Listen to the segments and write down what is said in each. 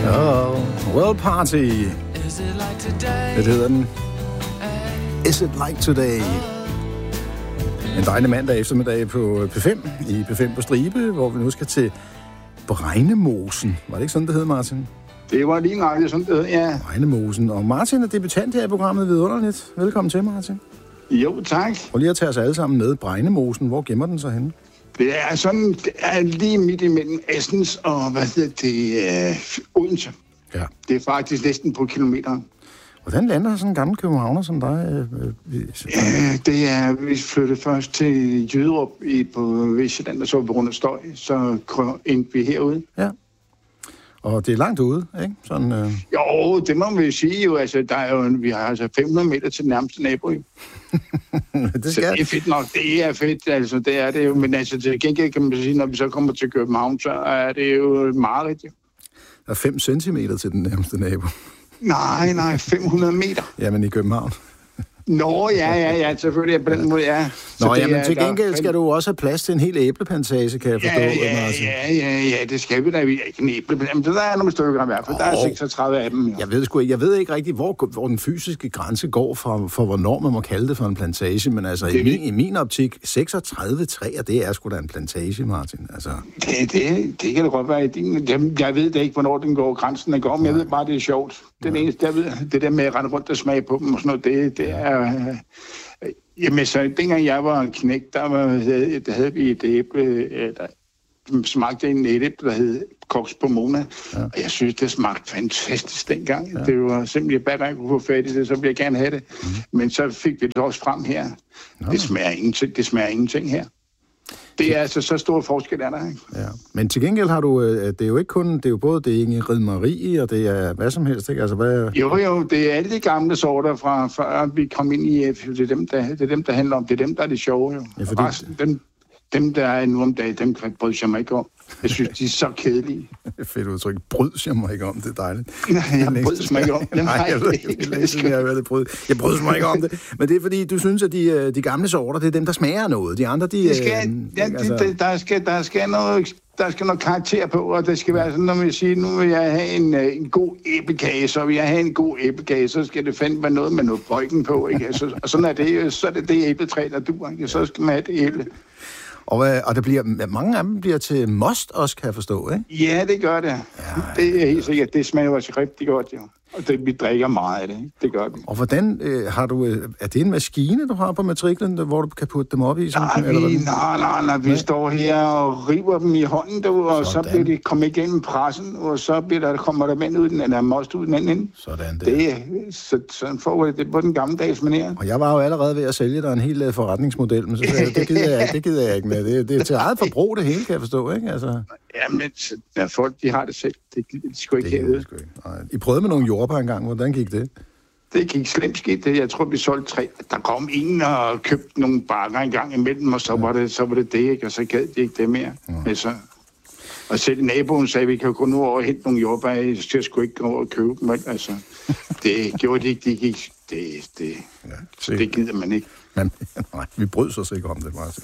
World Party. Det hedder den. Is it like today? En dejlig mandag eftermiddag på P5, i P5 på Stribe, hvor vi nu skal til Bregnemosen. Var det ikke sådan, det hed, Martin? Det var lige nok sådan, det hed, ja. Bregnemosen. Og Martin er debutant her i programmet Vidunderligt. Velkommen til, Martin. Jo, tak. Prøv lige at tage os alle sammen med. Bregnemosen, hvor gemmer den sig henne? Det er lige midt imellem Assens og, Odense. Ja. Det er faktisk næsten på kilometer. Hvordan lander sådan en gammel københavner som dig? Vi flyttede først til Jyderup på Vestjylland, og så på grund af støj, så endte vi herude. Ja. Og det er langt ude, ikke? Sådan, Jo, det må vi sige jo. Altså, vi har altså 500 meter til den nærmeste nabo. det skal... Så det er fedt nok. Det er fedt, altså det er det jo. Men altså til gengæld kan man sige, når vi så kommer til København, så er det jo meget rigtigt. Der er 5 centimeter til den nærmeste nabo. Nej, 500 meter. Jamen i København. Nå, ja, selvfølgelig på den måde, ja. Nå, jamen til gengæld skal du også have plads til en hel æbleplantage, kan jeg forstå. Ja, det skal vi da. Vi er ikke en æbleplantage. Der er nogle stykker i hvert fald. Der er 36 af dem. Ja. Jeg ved ikke rigtigt, hvor den fysiske grænse går for hvornår man må kalde det for en plantage, men altså i min optik, 36 træer, det er sgu da en plantage, Martin. Altså. Det kan da godt være. Jeg ved da ikke, hvornår den går, grænsen den går, men jeg ved bare, det er sjovt. Den eneste, jeg ved, det der med at rende rundt og smage på dem og sådan noget, det er... Jamen, så dengang jeg var en knægt, der havde vi et æble, der smagte en æble, der hed Koks på Mona, og jeg synes, det smagte fantastisk dengang. Ja. Det var simpelthen bare, at jeg kunne få fat i det, så ville jeg gerne have det. Men så fik vi det også frem her. Det smager ingenting her. Det er altså så stor forskel, der ikke? Ja. Men til gengæld har du, det er jo ikke kun, det er jo både det Inge Ridmeri, og det er hvad som helst, ikke? Altså, hvad... Jo, det er alle de gamle sorter fra før vi kom ind i EF. Det er dem, der handler om. Det er dem, der er det sjove, jo. Ja, fordi... Resten, dem, der er nu om dagen, dem bryder jeg mig ikke om. Jeg synes, de er så kedelige. Fedt udtryk. Bryder jeg mig ikke om, det er dejligt. Nej, jeg bryder mig ikke om det. Nej, jeg ved ikke, jeg bryder mig ikke om det. Men det er fordi, du synes, at de gamle sorter, det er dem, der smager noget. De andre, der skal noget karakter på, og det skal være sådan, når man siger, nu vil jeg have en god æblekage, så vil jeg have en god æblekage, så skal det fandme være noget med noget bøjken på, ikke? Og sådan er det, så er det æbletræ, der duer, ikke? Så skal man have det æble. Og der bliver, mange af dem bliver til most også, kan jeg forstå, ikke? Ja, det gør det. Ja. Det er helt sikkert. Det smager også rigtig godt, jo. Og vi drikker meget af det, ikke? Det gør vi. Og hvordan har du... Er det en maskine, du har på matriklen, hvor du kan putte dem op i? Nej. Vi står her og river dem i hånden, og så bliver de kommet igennem pressen, og så kommer der mænd ud den, eller most ud den anden. Sådan der. Sådan får det på den gammeldags manér. Og jeg var jo allerede ved at sælge dig en hel forretningsmodel, men så sagde jeg, det gider jeg ikke med. Det er til eget forbrug, det hele, kan jeg forstå, ikke? Altså... Jamen, folk, de har det selv. Det skulle ikke have. I prøvede med nogle jordbær engang. Hvordan gik det? Det gik slemt skidt. Jeg tror, vi solgte 3. Der kom en og købte nogle bakker en gang imellem, og så var det ikke? Og så gad de ikke det mere. Ja. Og selv naboen sagde, at vi kan gå nu over og hente nogle jordbær, så jeg skulle ikke gå over og købe dem. Altså, det gjorde de ikke. De gik. Det gider man ikke. Men nej, vi brød så ikke om det, Martin.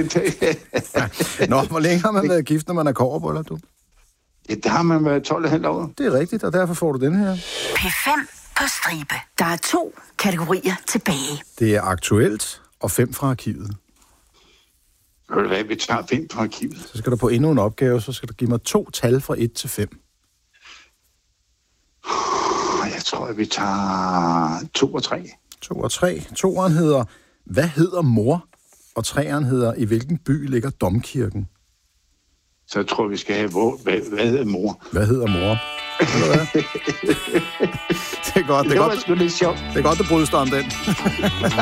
Nå, hvor længe har man været gift, når man er kobberboller, du? Ja, der har man været 12,5 år. Det er rigtigt, og derfor får du den her. P5 på stribe. Der er 2 kategorier tilbage. Det er aktuelt og 5 fra arkivet. Ved du hvad, vi tager 5 fra arkivet. Så skal du på endnu en opgave, så skal du give mig 2 tal fra 1 til 5. Jeg tror, at vi tager 2 og 3. 2 og 3. 2'eren hedder, hvad hedder mor? Og 3'eren hedder, i hvilken by ligger domkirken? Så jeg tror, vi skal have, hvad hedder mor? Hvad hedder mor? Det er godt, det er godt. Det var sgu lidt sjovt. Det er godt, du bryder dig om den.